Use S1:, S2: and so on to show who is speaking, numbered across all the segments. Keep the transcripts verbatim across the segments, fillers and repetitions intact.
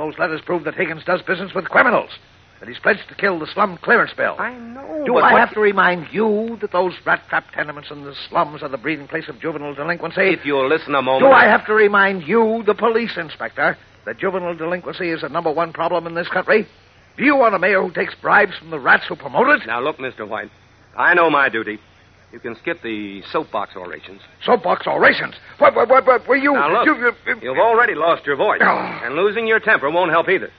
S1: those letters prove that Higgins does business with criminals. That he's pledged to kill the slum clearance bill.
S2: I know,
S1: Do
S2: but
S1: I
S2: what...
S1: have to remind you that those rat-trap tenements in the slums are the breeding place of juvenile delinquency?
S2: If you'll listen a moment...
S1: Do I have to remind you, the police inspector, that juvenile delinquency is the number one problem in this country? Do you want a mayor who takes bribes from the rats who promote it?
S2: Now, look, Mister White, I know my duty. You can skip the soapbox orations.
S1: Soapbox orations? What, what, what, what were you...
S2: Now, look,
S1: you, you,
S2: you've already lost your voice,
S1: Oh.
S2: and losing your temper won't help either.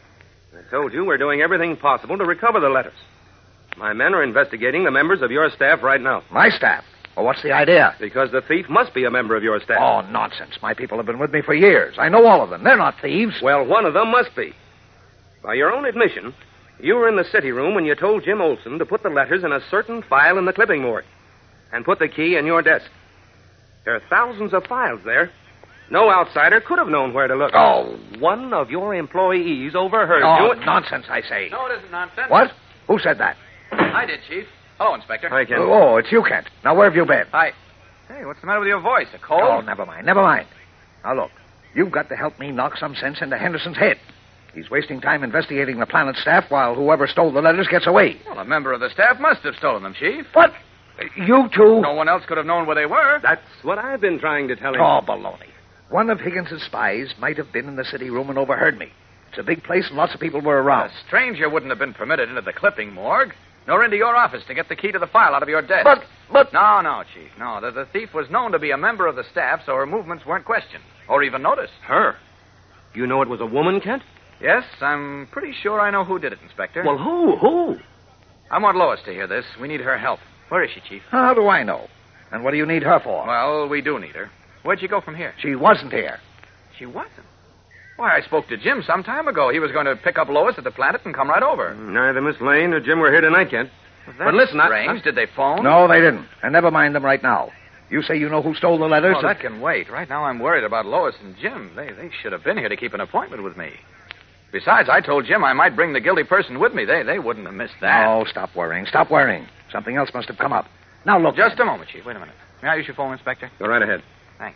S2: I told you we're doing everything possible to recover the letters. My men are investigating the members of your staff right now.
S1: My staff? Well, what's the idea?
S2: Because the thief must be a member of your staff.
S1: Oh, nonsense. My people have been with me for years. I know all of them. They're not thieves.
S2: Well, one of them must be. By your own admission, you were in the city room when you told Jim Olson to put the letters in a certain file in the clipping morgue and put the key in your desk. There are thousands of files there. No outsider could have known where to look.
S1: Oh.
S2: One of your employees overheard
S1: Oh,
S2: you...
S1: nonsense, I say.
S3: No, it isn't nonsense.
S1: What? Who said that?
S3: I did, Chief. Hello, Inspector.
S2: Hi, Ken.
S1: Oh, it's you, Kent. Now, where have you been?
S3: Hi. Hey, what's the matter with your voice? A cold?
S1: Oh, never mind, never mind. Now, look, you've got to help me knock some sense into Henderson's head. He's wasting time investigating the Planet staff while whoever stole the letters gets away.
S3: Well, a member of the staff must have stolen them, Chief.
S1: What? You two?
S3: No one else could have known where they were.
S2: That's what I've been trying to tell him.
S1: Oh, baloney. One of Higgins's spies might have been in the city room and overheard me. It's a big place and lots of people were around.
S3: A stranger wouldn't have been permitted into the clipping morgue, nor into your office to get the key to the file out of your desk.
S1: But, but...
S3: No, no, Chief, no. The, the thief was known to be a member of the staff, so her movements weren't questioned, or even noticed.
S2: Her? You know it was a woman, Kent?
S3: Yes, I'm pretty sure I know who did it, Inspector.
S2: Well, who? Who?
S3: I want Lois to hear this. We need her help. Where is she, Chief?
S1: How do I know? And what do you need her for?
S3: Well, we do need her. Where'd she go from here?
S1: She wasn't here.
S3: She wasn't. Why, I spoke to Jim some time ago. He was going to pick up Lois at the Planet and come right over.
S2: Neither Miss Lane or Jim were here tonight, Kent.
S3: That's
S2: But listen, I-
S3: strange.
S2: I...
S3: Did they phone?
S1: No, they didn't. And never mind them right now. You say you know who stole the letters?
S3: Oh, that can wait. Right now I'm worried about Lois and Jim. They they should have been here to keep an appointment with me. Besides, I told Jim I might bring the guilty person with me. They they wouldn't have missed that.
S1: No, stop worrying. Stop worrying. Something else must have come up. Now, look.
S3: Just
S1: Kent.
S3: a moment, Chief. Wait a minute. May I use your phone, Inspector?
S2: Go right ahead.
S3: Thanks.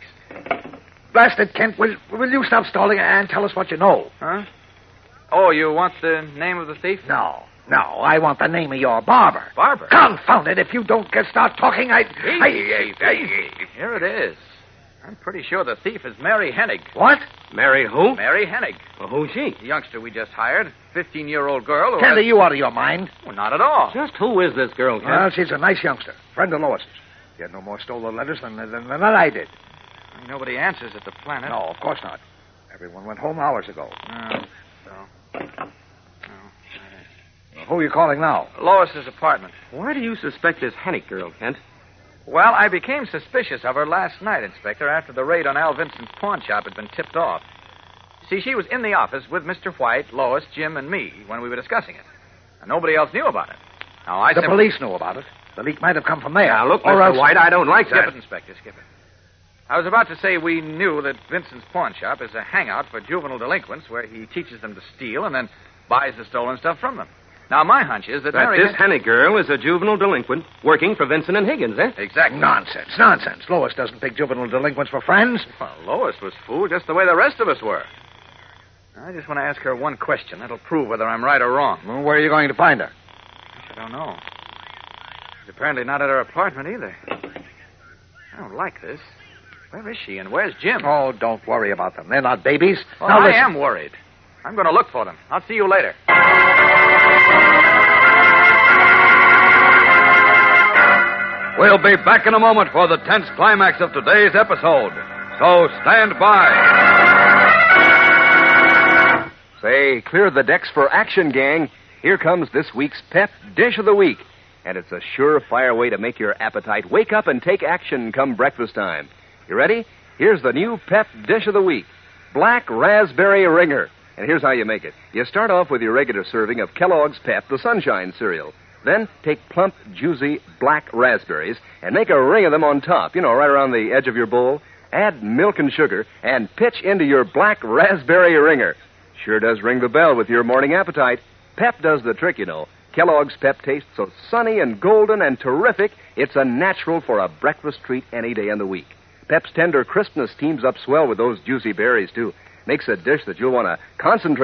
S1: Blast it, Kent. Will, will you stop stalling and tell us what you know?
S3: Huh? Oh, you want the name of the thief?
S1: No. No, I want the name of your barber.
S3: Barber?
S1: Confound it. If you don't get start talking, I... I,
S3: Easy,
S1: I,
S3: easy. Here it is. I'm pretty sure the thief is Mary Hennig.
S1: What?
S2: Mary who?
S3: Mary Hennig.
S2: Well, who's she?
S3: The youngster we just hired. fifteen-year-old girl who
S1: Kent, are
S3: has...
S1: you out of your mind?
S3: Well, not at all.
S2: Just who is this girl, Kent?
S1: Well, she's a nice youngster. Friend of Lois's. She had no more stolen letters than, than, than I did.
S3: Nobody answers at the Planet.
S1: No, of course not. Everyone went home hours ago.
S3: No. No. No.
S1: Who are you calling now?
S3: Lois's apartment.
S2: Why do you suspect this Hennick girl, Kent?
S3: Well, I became suspicious of her last night, Inspector, after the raid on Al Vincent's pawn shop had been tipped off. See, she was in the office with Mister White, Lois, Jim, and me when we were discussing it. And nobody else knew about it. Now, I
S1: The
S3: simply...
S1: police knew about it. The leak might have come from there.
S2: Now, look,
S1: or
S2: Mister
S1: else...
S2: White, I don't like
S3: Skip
S2: that.
S3: it, Inspector, skip it. I was about to say we knew that Vincent's pawn shop is a hangout for juvenile delinquents where he teaches them to steal and then buys the stolen stuff from them. Now, my hunch is that,
S2: That
S3: Mary...
S2: this Hennick girl is a juvenile delinquent working for Vincent and Higgins, eh?
S3: Exactly.
S1: Nonsense, nonsense. Lois doesn't pick juvenile delinquents for friends.
S3: Well, Lois was fooled just the way the rest of us were. I just want to ask her one question. That'll prove whether I'm right or wrong.
S1: Well, where are you going to find her?
S3: I don't know. She's apparently not at her apartment either. I don't like this. Where is she and where's Jim?
S1: Oh, don't worry about them. They're not babies.
S3: Well,
S1: now,
S3: I
S1: listen.
S3: am worried. I'm going to look for them. I'll see you later.
S4: We'll be back in a moment for the tense climax of today's episode. So stand by.
S5: Say, clear the decks for action, gang. Here comes this week's Pep Dish of the Week. And it's a surefire way to make your appetite wake up and take action come breakfast time. You ready? Here's the new Pep Dish of the Week. Black Raspberry Ringer. And here's how you make it. You start off with your regular serving of Kellogg's Pep, the Sunshine cereal. Then take plump, juicy black raspberries and make a ring of them on top, you know, right around the edge of your bowl. Add milk and sugar and pitch into your Black Raspberry Ringer. Sure does ring the bell with your morning appetite. Pep does the trick, you know. Kellogg's Pep tastes so sunny and golden and terrific, it's a natural for a breakfast treat any day in the week. Pep's tender crispness teams up swell with those juicy berries, too. Makes a dish that you'll want to concentrate